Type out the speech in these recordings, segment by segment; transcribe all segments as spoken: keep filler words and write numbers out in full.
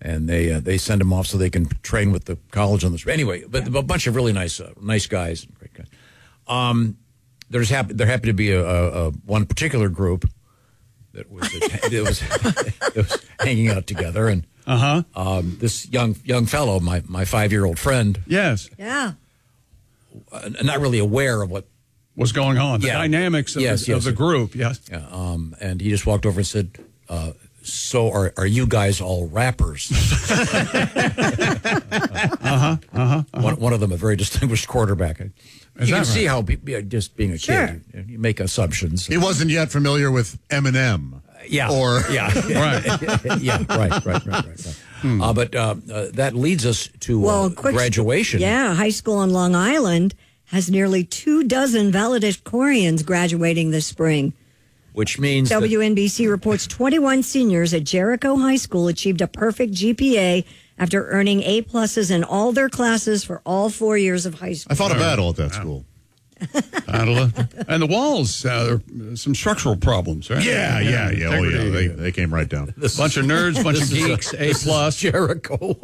and they uh, they send them off so they can train with the college on this. Anyway, but a bunch of really nice uh, nice guys, great guys. Um, there's happy there happened to be a, a, a one particular group that was that was, that was hanging out together, and uh-huh. um, this young young fellow, my my five year old friend, yes, yeah, uh, not really aware of what was going on, the yeah. dynamics of, yes, the, yes, of the group, yes. Yeah, um, and he just walked over and said, uh, "So are are you guys all rappers?" uh-huh, uh-huh, uh-huh. One, one of them, a very distinguished quarterback. Is you can right? see how be, just being a sure. kid, you, you make assumptions. He wasn't yet familiar with Eminem. Yeah. Or yeah. right. yeah. Right. Right. Right. Right. right. Hmm. Uh, but uh, uh, that leads us to well, uh, quick, graduation. Yeah, high school on Long Island has nearly two dozen valedictorians graduating this spring. Which means W N B C reports twenty-one seniors at Jericho High School achieved a perfect G P A after earning A pluses in all their classes for all four years of high school. I fought a battle at that school. And the walls, uh, some structural problems, right? Yeah, yeah, yeah. Oh, yeah. They, they came right down. A bunch of nerds, bunch of geeks, A plus, Jericho.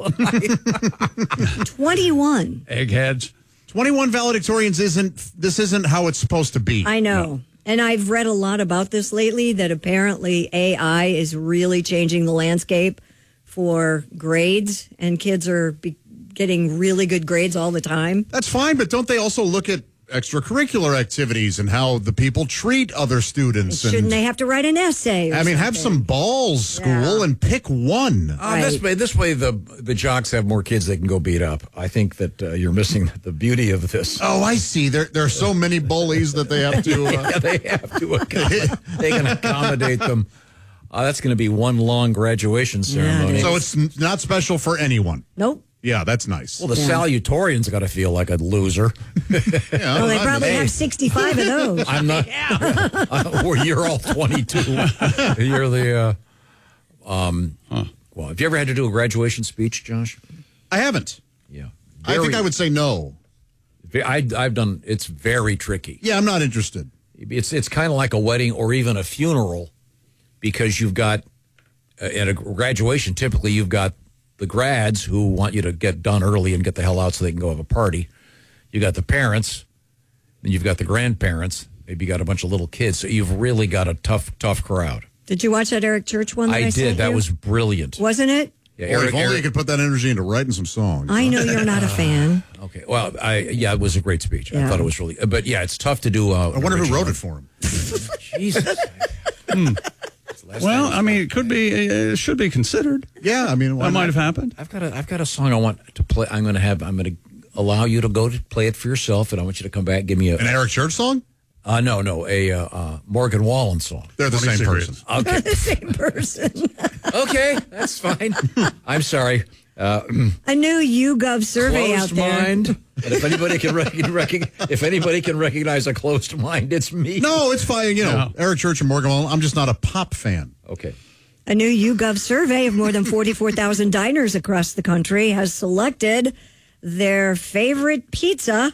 twenty-one. Eggheads. twenty-one valedictorians isn't, this isn't how it's supposed to be. I know. No. And I've read a lot about this lately, that apparently A I is really changing the landscape for grades, and kids are be- getting really good grades all the time. That's fine, but don't they also look at extracurricular activities and how the people treat other students? And shouldn't and, they have to write an essay? Or I mean, something? have some balls, school, Yeah. and pick one. Uh, Right. this way, this way, the the jocks have more kids they can go beat up. I think that uh, you're missing the beauty of this. Oh, I see. There, there are so many bullies that they have to. Uh, Yeah, they have to accommodate. They can accommodate them. Uh, that's going to be one long graduation ceremony. Yeah, so it's n- not special for anyone. Nope. Yeah, that's nice. Well, the Yeah. salutatorians got to feel like a loser. Yeah, Well, they I'm- probably hey. have sixty-five of those. I'm not. uh, or you're all twenty-two. You're the. Uh, um. Huh. Well, have you ever had to do a graduation speech, Josh? I haven't. Yeah. I think Very- I would say no. I, I've done. It's very tricky. Yeah, I'm not interested. It's it's kind of like a wedding or even a funeral, because you've got uh, at a graduation. Typically, you've got the grads who want you to get done early and get the hell out so they can go have a party. You got the parents, and you've got the grandparents. Maybe you got a bunch of little kids. So you've really got a tough, tough crowd. Did you watch that Eric Church one that I, I sent did. That you? was brilliant. Wasn't it? Yeah, Well, Eric, if only Eric- you could put that energy into writing some songs. I know you're not a fan. Okay. Well, I yeah, it was a great speech. I Yeah. thought it was really. But yeah, it's tough to do. Uh, I wonder who original. wrote it for him. Jesus. Well, I mean, it could be, it should be considered. Yeah, I mean, why That might not? have happened. I've got a I've got a song I want to play. I'm going to have. I'm going to allow you to go to play it for yourself, and I want you to come back and give me a. An Eric Church song? Uh, no, no, a uh, uh, Morgan Wallen song. They're the same person. Okay, The same person. okay, that's fine. I'm sorry. Uh, A new YouGov survey out closed there. mind. And if anybody can rec- rec- if anybody can recognize a closed mind, it's me. No, it's fine. You know, No. Eric Church and Morgan Wallen. I'm just not a pop fan. Okay. A new YouGov survey of more than forty-four thousand diners across the country has selected their favorite pizza.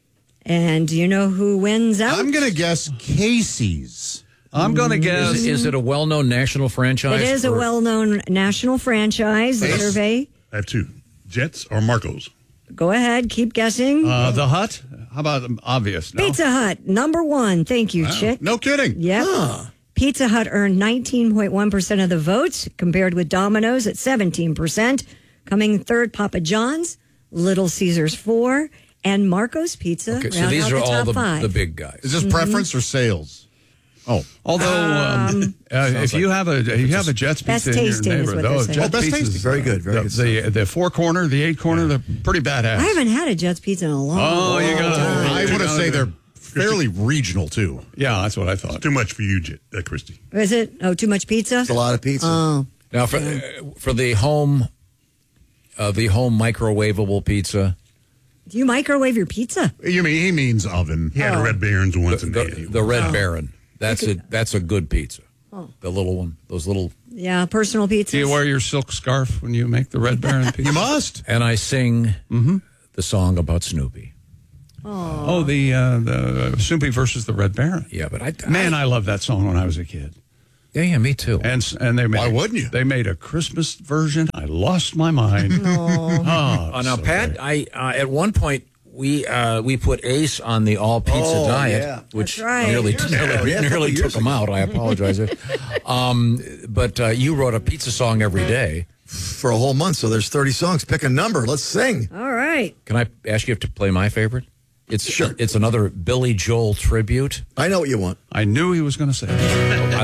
And do you know who wins out? I'm going to guess Casey's. I'm going to guess. Is, is it a well-known national franchise? It is a or- well-known national franchise. The Ace? survey. I have two. Jets or Marco's? Go ahead, keep guessing. Uh, the Hut? How about um, obvious? No? Pizza Hut, number one. Thank you, Chick. No kidding. Yep. Pizza Hut earned nineteen point one percent of the votes, compared with Domino's at seventeen percent. Coming third, Papa John's, Little Caesars four, and Marco's Pizza. Okay, so round these out are the all top the, five. the big guys. Is this preference or sales? Oh. Although, um, uh, if you have a if you have a Jets Best pizza in your tasting is neighborhood, what they're those saying. Jets Oh, best pizzas, tasting. Very good, very the, good The, the four corner, the eight corner, they're pretty badass. I haven't had a Jets Pizza in a long Oh, you long gotta- time. I You want to gotta say do- they're fairly regional, too. Yeah, that's what I thought. Too much for you, Jet, uh, Christy. Is it? Oh, too much pizza? It's a lot of pizza. Oh. Now for uh, for the home, uh, the home microwavable pizza, Do you microwave your pizza? You mean he means oven. He had a Red Barons once, the, and the, they- the Red Baron. That's a that's a good pizza. The little one, those little. Yeah, personal pizzas. Do you wear your silk scarf when you make the Red Baron pizza? You must. And I sing the song about Snoopy. Oh, the uh, the Snoopy versus the Red Baron. Yeah, but I Man, I loved that song when I was a kid. Yeah, yeah, me too. And s- and they made Why wouldn't you? They made a Christmas version. I lost my mind. Oh, Uh, now, so Pat, great. I uh, at one point we uh, we put Ace on the all pizza Oh, diet, yeah. which That's right. nearly Years ago. nearly, Yeah, a couple nearly years took him ago. out. I apologize. um, but uh, you wrote a pizza song every day. For a whole month, so there's thirty songs. Pick a number. Let's sing. All right. Can I ask you to play my favorite? It's Sure. It's another Billy Joel tribute. I know what you want. I knew he was going to say it.